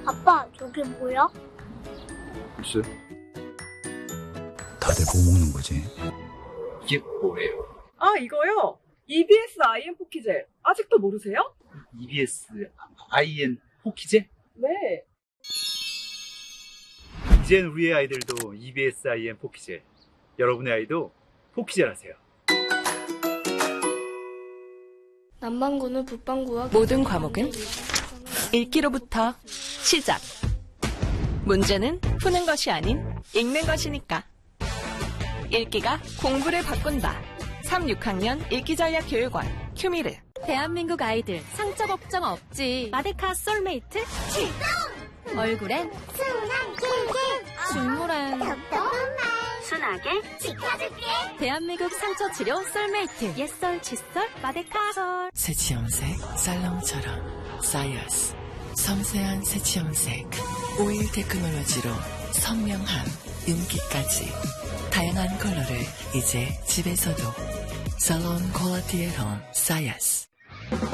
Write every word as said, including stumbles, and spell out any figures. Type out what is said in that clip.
아빠, 저게 뭐야? 글쎄. 다들 뭐 먹는 거지? 이게 뭐예요? 아, 이거요? 이비에스 아이엔 포키젤. 아직도 모르세요? 이비에스 아이엔 포키제? 네. 이젠 우리의 아이들도 이비에스 아이엔 포키제. 여러분의 아이도 포키젤 하세요. 남반구는 북반구와 모든 과목은 읽기로부터 시작. 문제는 푸는 것이 아닌 읽는 것이니까. 읽기가 공부를 바꾼다. 삼, 육 학년 읽기전략교육원 큐미르. 대한민국 아이들 상처 걱정 없지. 마데카 솔메이트 출동! 얼굴엔 순한 꿀꿀, 중물엔 순하게 지켜줄게. 대한민국 상처 치료 솔메이트. 옛설 칫솔 마데카 솔. 새치염색 살롱처럼 사이어스. 섬세한 새치염색 오일 테크놀로지로 선명함, 윤기까지 다양한 컬러를 이제 집에서도 살론 퀄리티의 홈 사이어스.